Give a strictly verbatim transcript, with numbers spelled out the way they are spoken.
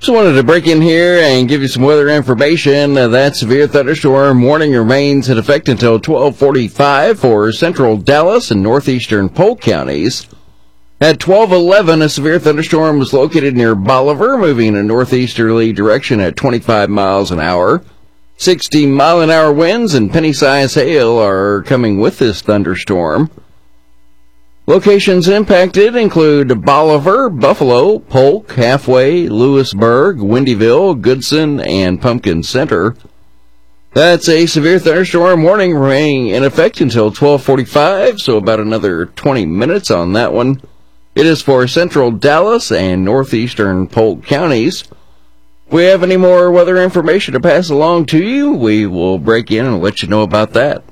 So wanted to break in here and give you some weather information. Uh, that severe thunderstorm warning remains in effect until twelve forty-five for central Dallas and northeastern Polk counties. At twelve eleven, a severe thunderstorm was located near Bolivar, moving in a northeasterly direction at twenty-five miles an hour. sixty mile an hour winds and penny-sized hail are coming with this thunderstorm. Locations impacted include Bolivar, Buffalo, Polk, Halfway, Lewisburg, Windyville, Goodson, and Pumpkin Center. That's a severe thunderstorm warning remaining in effect until twelve forty-five, so about another twenty minutes on that one. It is for central Dallas and northeastern Polk counties. If we have any more weather information to pass along to you, we will break in and let you know about that.